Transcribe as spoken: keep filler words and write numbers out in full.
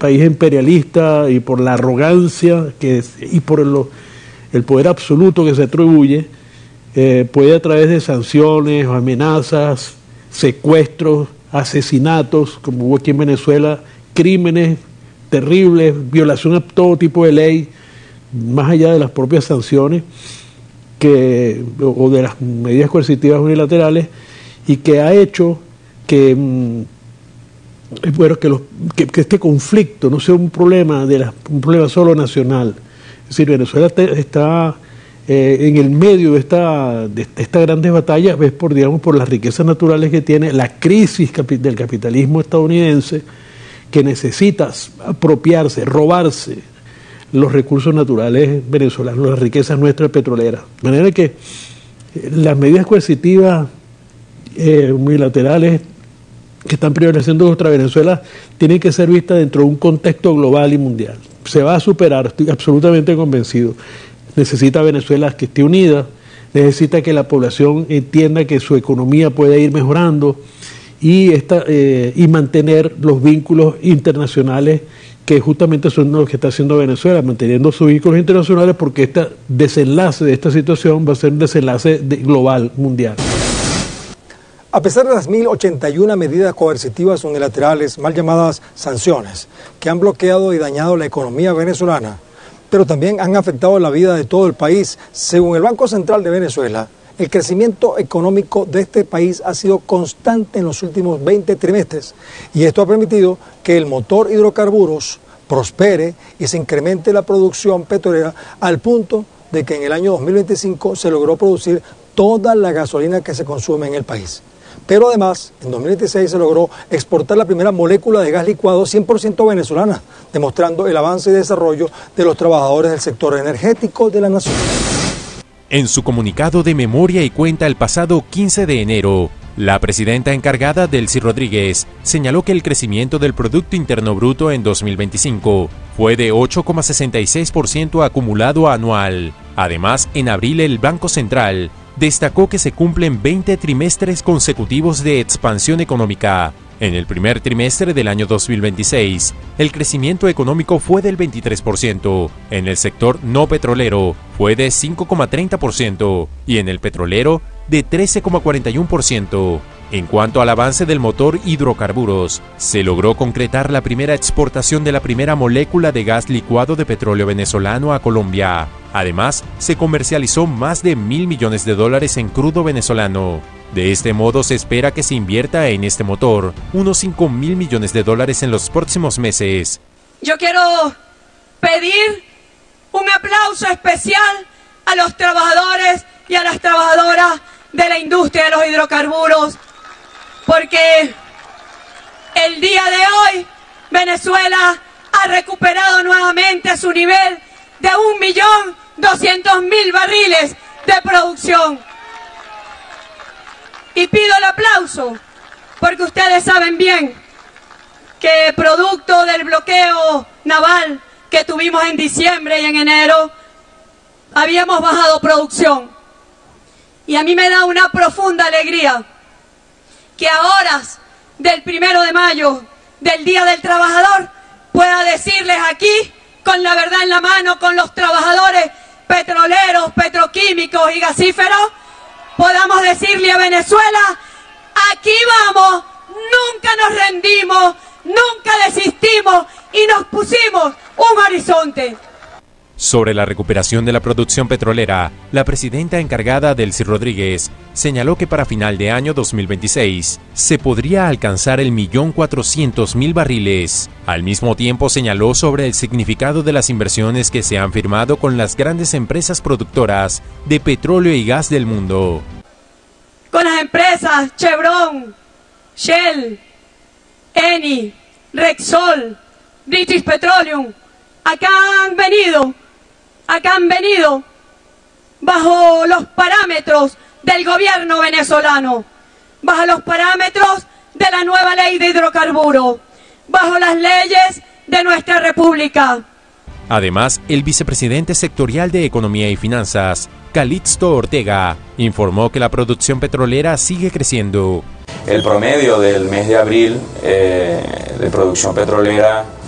país imperialista y por la arrogancia que es, y por el, el poder absoluto que se atribuye, eh, puede a través de sanciones, amenazas, secuestros, asesinatos, como hubo aquí en Venezuela, crímenes terribles, violación a todo tipo de ley, más allá de las propias sanciones que, o de las medidas coercitivas unilaterales, y que ha hecho que, bueno, que, los, que, que este conflicto no sea un problema, de la, un problema solo nacional. Es decir, Venezuela te, está eh, en el medio de esta, de estas grandes batallas, ves por, digamos, por las riquezas naturales que tiene, la crisis capi, del capitalismo estadounidense, que necesita apropiarse, robarse los recursos naturales venezolanos, las riquezas nuestras petroleras. De manera que las medidas coercitivas eh, unilaterales que están prevaleciendo contra Venezuela tienen que ser vistas dentro de un contexto global y mundial. Se va a superar, estoy absolutamente convencido. Necesita Venezuela que esté unida, necesita que la población entienda que su economía puede ir mejorando y, esta, eh, y mantener los vínculos internacionales que justamente son los que está haciendo Venezuela, manteniendo sus vínculos internacionales, porque este desenlace de esta situación va a ser un desenlace de global, mundial. A pesar de las mil ochenta y una medidas coercitivas unilaterales, mal llamadas sanciones, que han bloqueado y dañado la economía venezolana, pero también han afectado la vida de todo el país, según el Banco Central de Venezuela, el crecimiento económico de este país ha sido constante en los últimos veinte trimestres y esto ha permitido que el motor hidrocarburos prospere y se incremente la producción petrolera al punto de que en el año dos mil veinticinco se logró producir toda la gasolina que se consume en el país. Pero además, en dos mil veintiséis se logró exportar la primera molécula de gas licuado cien por ciento venezolana, demostrando el avance y desarrollo de los trabajadores del sector energético de la nación. En su comunicado de memoria y cuenta el pasado quince de enero, la presidenta encargada, Delcy Rodríguez, señaló que el crecimiento del Producto Interno Bruto en dos mil veinticinco fue de ocho coma sesenta y seis por ciento acumulado anual. Además, en abril el Banco Central destacó que se cumplen veinte trimestres consecutivos de expansión económica. En el primer trimestre del año dos mil veintiséis, el crecimiento económico fue del veintitrés por ciento, en el sector no petrolero fue de cinco coma treinta por ciento y en el petrolero de trece coma cuarenta y uno por ciento. En cuanto al avance del motor hidrocarburos, se logró concretar la primera exportación de la primera molécula de gas licuado de petróleo venezolano a Colombia. Además, se comercializó más de mil millones de dólares en crudo venezolano. De este modo, se espera que se invierta en este motor unos cinco mil millones de dólares en los próximos meses. Yo quiero pedir un aplauso especial a los trabajadores y a las trabajadoras de la industria de los hidrocarburos, porque el día de hoy Venezuela ha recuperado nuevamente su nivel de un millón doscientos mil barriles de producción. Y pido el aplauso porque ustedes saben bien que producto del bloqueo naval que tuvimos en diciembre y en enero, habíamos bajado producción. Y a mí me da una profunda alegría que a horas del primero de mayo, del Día del Trabajador, pueda decirles aquí, con la verdad en la mano, con los trabajadores petroleros, petroquímicos y gasíferos, podamos decirle a Venezuela, aquí vamos, nunca nos rendimos, nunca desistimos y nos pusimos un horizonte. Sobre la recuperación de la producción petrolera, la presidenta encargada, Delcy Rodríguez, señaló que para final de año dos mil veintiséis se podría alcanzar el millón cuatrocientos mil barriles. Al mismo tiempo señaló sobre el significado de las inversiones que se han firmado con las grandes empresas productoras de petróleo y gas del mundo. Con las empresas Chevron, Shell, Eni, Repsol, British Petroleum, acá han venido Acá han venido bajo los parámetros del gobierno venezolano, bajo los parámetros de la nueva ley de hidrocarburos, bajo las leyes de nuestra república. Además, el vicepresidente sectorial de Economía y Finanzas, Calixto Ortega, informó que la producción petrolera sigue creciendo. El promedio del mes de abril eh, de producción petrolera